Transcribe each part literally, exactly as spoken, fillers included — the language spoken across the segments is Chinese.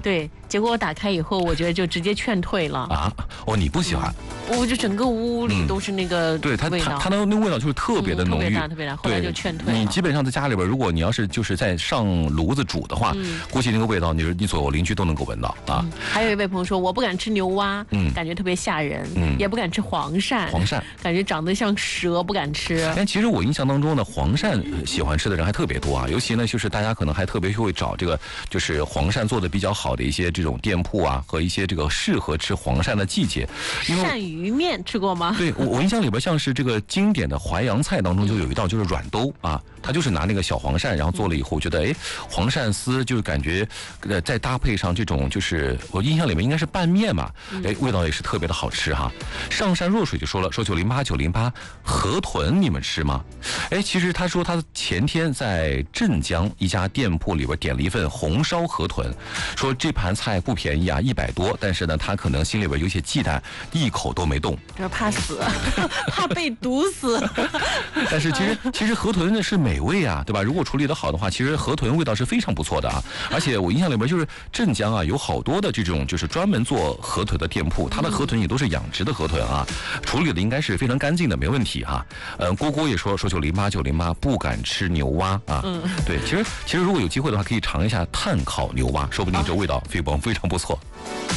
对，结果我打开以后，我觉得就直接劝退了啊！哦，你不喜欢？ 嗯、我就整个屋里都是那个对它味道， 它它的那味道就是特别的浓郁， 嗯、特别大，特别大。后来就劝退了。 你基本上在家里边，如果你要是就是在上炉子煮的话，嗯、估计那个味道，你你左右邻居都能够闻到啊、嗯。 还有一位朋友说，我不敢吃牛蛙，嗯，感觉特别吓人，嗯，也不敢吃黄鳝， 黄鳝感觉长得像蛇，不敢吃。 但其实我印象当中呢，黄鳝喜欢吃的人还特别多啊，尤其呢就是大家可能还特别会找这个就是黄鳝做的比较好的一些这种店铺啊，和一些这个适合吃黄鳝的季节。 鳝鱼面吃过吗？ 对，我我印象里边像是这个经典的淮扬菜当中就有一道就是软兜啊，它就是拿那个小黄鳝，然后做了以后，觉得哎黄鳝丝就是感觉呃再搭配上这种就是我印象里面应该是拌面嘛，哎味道也是特别的好吃哈。上善若水就说了，说九零八九零八河豚你们吃吗？哎，其实他说他前天在镇江一家店铺里边点了一份红烧河豚，说这盘菜不便宜啊，一百多，但是呢他可能心里边有些忌惮，一口都没动， 就是怕死，怕被毒死。 但是其实其实河豚呢是美味啊，对吧？如果处理得好的话，其实河豚味道是非常不错的啊。而且我印象里边就是镇江啊有好多的这种就是专门做河豚的店铺，它的河豚也都是养殖的河豚啊，处理的应该是非常干净的，没问题哈、啊。嗯，郭郭也说说九零八九零八不敢吃牛蛙啊。嗯，对，其实其实如果有机会的话，可以尝一下炭烤牛蛙，说不定这味道非常非常不错。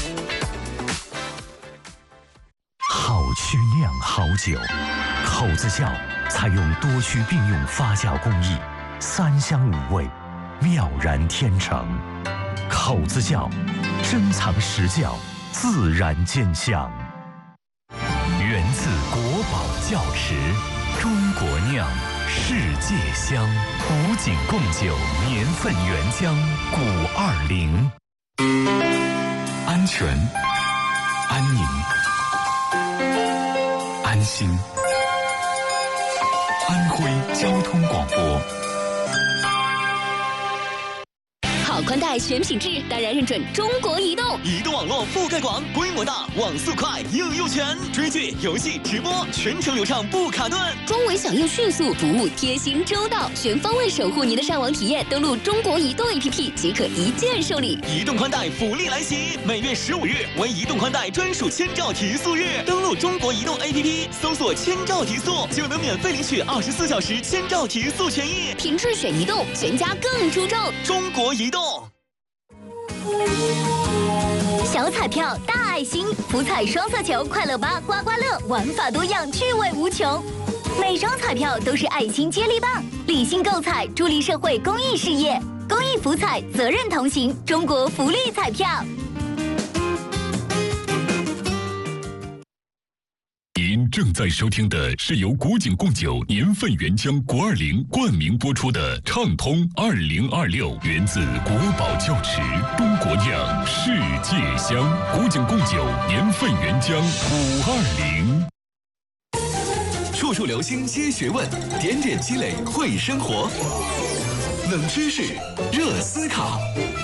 好曲酿好酒，口子窖采用多区并用发酵工艺，三香五味，妙然天成。口子窖珍藏实窖，自然见香。源自国宝窖池，中国酿，世界香。古井贡酒年份原浆古二零。 安全，安宁，安心。安徽交通广播。 好宽带选品质，当然认准中国移动。 移动网络覆盖广，规模大，网速快，应用全，追剧、游戏、直播全程流畅不卡顿。 中维响应迅速，服务贴心周到，全方位守护您的上网体验。登录中国移动 A P P 即可一键受理。 移动宽带福利来袭，每月十五日为移动宽带专属千兆提速日。登录中国移动 A P P， 搜索千兆提速，就能免费领取二十四小时千兆提速权益。 品质选移动，全家更出众。 中国移动。 小彩票大爱心，福彩双色球快乐吧刮刮乐，玩法多样，趣味无穷。每张彩票都是爱心接力棒，理性购彩，助力社会公益事业。公益福彩，责任同行，中国福利彩票。 您正在收听的是由古井贡酒年份原浆国二零冠名播出的畅通二零二六，源自国宝窖池，中国酿，世界香。古井贡酒年份原浆五二零。 处处留心接学问，点点积累会生活。冷知识，热思考。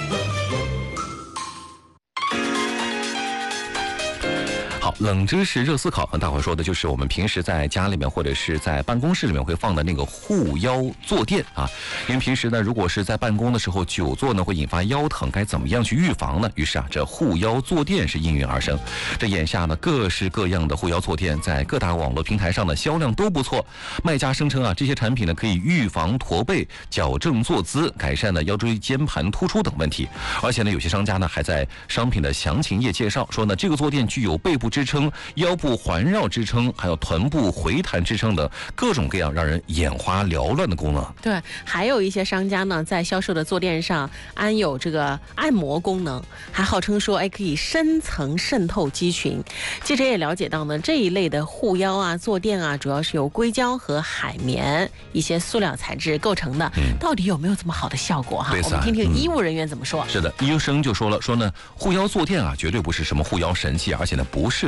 好，冷知识热思考，大伙说的就是我们平时在家里面或者是在办公室里面会放的那个护腰坐垫啊。因为平时呢，如果是在办公的时候久坐呢，会引发腰疼，该怎么样去预防呢？于是啊，这护腰坐垫是应运而生。这眼下呢，各式各样的护腰坐垫在各大网络平台上的销量都不错。卖家声称啊，这些产品呢可以预防驼背、矫正坐姿、改善呢腰椎间盘突出等问题。而且呢，有些商家呢还在商品的详情页介绍说呢，这个坐垫具有背部支撑、腰部环绕支撑，还有臀部回弹支撑等各种各样让人眼花缭乱的功能。 对，还有一些商家呢，在销售的坐垫上安有这个按摩功能，还号称说，哎，可以深层渗透肌群。记者也了解到呢，这一类的护腰啊、坐垫啊，主要是由硅胶和海绵一些塑料材质构成的。嗯，到底有没有这么好的效果哈？我们听听医务人员怎么说。 嗯、是的，医生就说了，说呢，护腰坐垫啊，绝对不是什么护腰神器，而且呢，不适合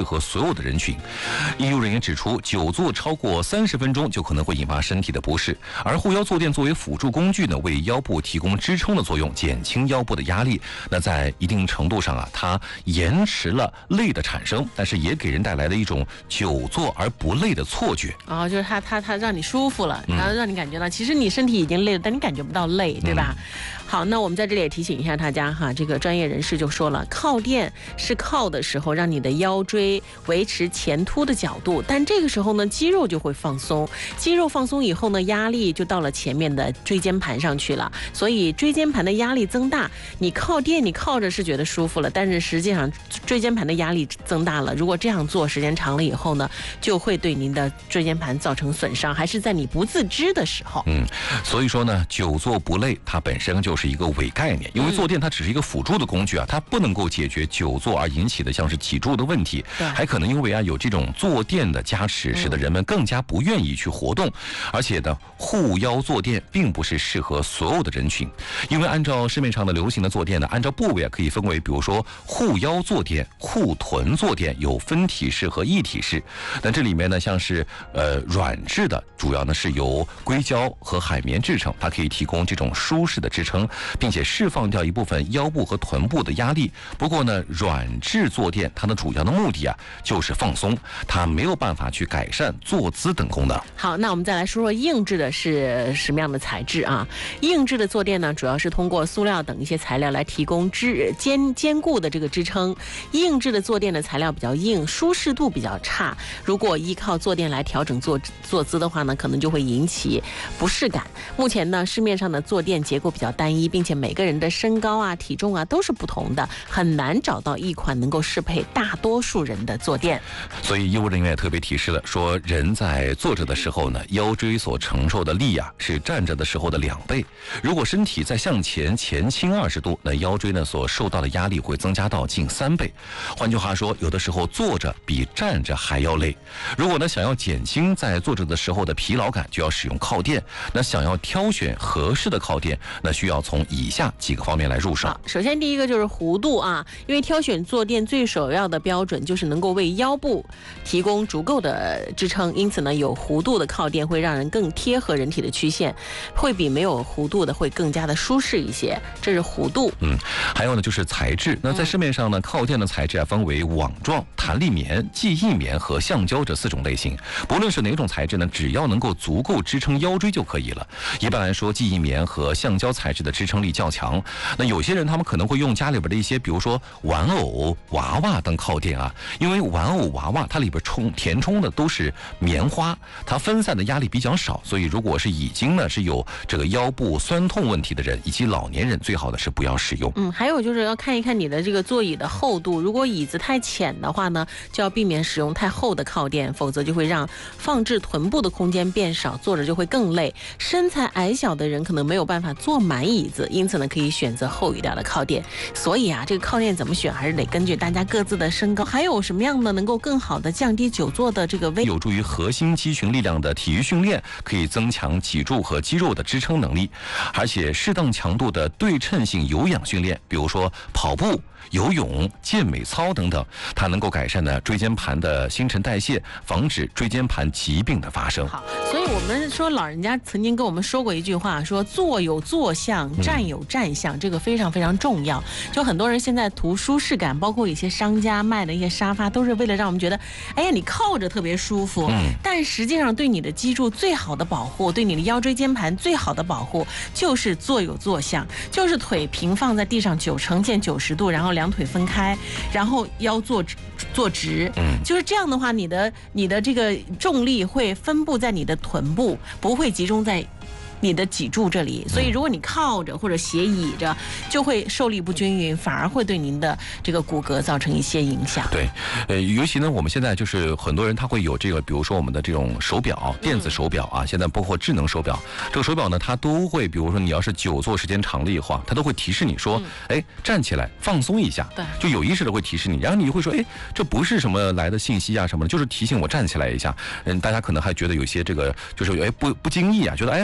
合所有的人群。医务人员指出，久坐超过三十分钟就可能会引发身体的不适，而护腰坐垫作为辅助工具呢，为腰部提供支撑的作用，减轻腰部的压力。那在一定程度上啊，它延迟了累的产生，但是也给人带来了一种久坐而不累的错觉。 哦，就是它它它让你舒服了，然后让你感觉到，其实你身体已经累了，但你感觉不到累，对吧？嗯、好，那我们在这里也提醒一下大家哈，这个专业人士就说了，靠垫是靠的时候让你的腰椎维持前凸的角度，但这个时候呢，肌肉就会放松，肌肉放松以后呢，压力就到了前面的椎间盘上去了，所以椎间盘的压力增大，你靠垫你靠着是觉得舒服了，但是实际上椎间盘的压力增大了，如果这样做时间长了以后呢，就会对您的椎间盘造成损伤，还是在你不自知的时候。 嗯，所以说呢，久坐不累它本身就是一个伪概念，因为坐垫它只是一个辅助的工具啊，它不能够解决久坐而引起的像是脊柱的问题，还可能因为啊有这种坐垫的加持，使得人们更加不愿意去活动。而且呢，护腰坐垫并不是适合所有的人群，因为按照市面上的流行的坐垫呢，按照部位啊可以分为，比如说护腰坐垫、护臀坐垫，有分体式和一体式。那这里面呢，像是呃软质的，主要呢是由硅胶和海绵制成，它可以提供这种舒适的支撑，并且释放掉一部分腰部和臀部的压力。不过呢，软质坐垫它的主要的目的啊就是放松，它没有办法去改善坐姿等功能。 好，那我们再来说说硬质的是什么样的材质啊？硬质的坐垫呢，主要是通过塑料等一些材料来提供支坚坚固的这个支撑。硬质的坐垫的材料比较硬，舒适度比较差，如果依靠坐垫来调整坐坐姿的话呢，可能就会引起不适感。目前呢，市面上的坐垫结构比较单一，并且每个人的身高啊、体重啊都是不同的，很难找到一款能够适配大多数人的坐垫。 所以医务人员也特别提示了，说人在坐着的时候呢，腰椎所承受的力啊是站着的时候的两倍。如果身体再向前前倾二十度，那腰椎呢所受到的压力会增加到近三倍。换句话说，有的时候坐着比站着还要累。如果呢想要减轻在坐着的时候的疲劳感，就要使用靠垫。那想要挑选合适的靠垫，那需要从以下几个方面来入手。 首先第一个就是弧度啊，因为挑选坐垫最首要的标准就是能够为腰部提供足够的支撑，因此呢，有弧度的靠垫会让人更贴合人体的曲线，会比没有弧度的会更加的舒适一些。这是弧度。 嗯，还有呢就是材质。那在市面上呢，靠垫的材质啊分为网状、弹力棉、记忆棉和橡胶这四种类型。不论是哪种材质呢，只要能够足够支撑腰椎就可以了。一般来说，记忆棉和橡胶材质的支撑力较强。那有些人他们可能会用家里边的一些，比如说玩偶、娃娃当靠垫啊，因为玩偶、娃娃它里边充填充的都是棉花，它分散的压力比较少，所以如果是已经呢是有这个腰部酸痛问题的人以及老年人，最好的是不要使用。 嗯，还有就是要看一看你的这个座椅的厚度，如果椅子太浅的话呢，就要避免使用太厚的靠垫，否则就会让放置臀部的空间变少，坐着就会更累。身材矮小的人可能没有办法坐满椅子，因此呢可以选择厚一点的靠垫。所以啊，这个靠垫怎么选还是得根据大家各自的身高，还有什么样的能够更好的降低久坐的这个危有助于核心肌群力量的体育训练，可以增强脊柱和肌肉的支撑能力，而且适当强度的对称性有氧训练，比如说跑步、游泳、健美操等等，它能够改善呢椎间盘的新陈代谢，防止椎间盘疾病的发生。 好，所以我们说老人家曾经跟我们说过一句话，说坐有坐相，站有站相，嗯、这个非常非常重要。就很多人现在图舒适感，包括一些商家卖的一些沙发，都是为了让我们觉得，哎呀，你靠着特别舒服。嗯。但实际上对你的脊柱最好的保护，对你的腰椎间盘最好的保护，就是坐有坐相，就是腿平放在地上九呈现九十度，然后两腿分开，然后腰坐坐直，嗯，就是这样的话，你的你的这个重力会分布在你的臀部，不会集中在你的脊柱这里，所以如果你靠着或者斜倚着，就会受力不均匀，反而会对您的这个骨骼造成一些影响。 对，呃，尤其呢，我们现在就是很多人他会有这个，比如说我们的这种手表，电子手表啊，嗯、现在包括智能手表，这个手表呢，它都会，比如说你要是久坐时间长了以后，它都会提示你说，哎、嗯，站起来放松一下，对，就有意识的会提示你，然后你会说，哎，这不是什么来的信息啊什么的，就是提醒我站起来一下。嗯，大家可能还觉得有些这个就是哎不不经意啊，觉得哎好像我这个。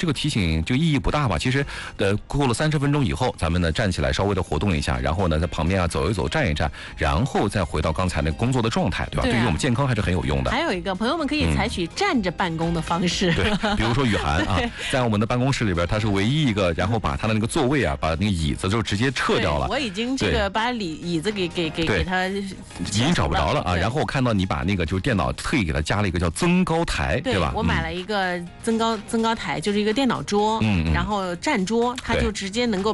这个提醒就意义不大吧？其实，呃，过了三十分钟以后，咱们呢站起来稍微的活动一下，然后呢在旁边啊走一走、站一站，然后再回到刚才那工作的状态，对吧？ 对啊、 对于我们健康还是很有用的。 还有一个，朋友们可以采取站着办公的方式。 嗯、对，比如说雨涵啊，在我们的办公室里边，他是唯一一个，然后把他的那个座位啊，把那个椅子就直接撤掉了。 我已经这个把椅椅子给给给给他已经找不着了啊。然后我看到你把那个就是电脑特意给他加了一个叫增高台， 对, 对吧？ 我买了一个增高增高台，就是一个电脑桌，嗯，然后站桌，它就直接能够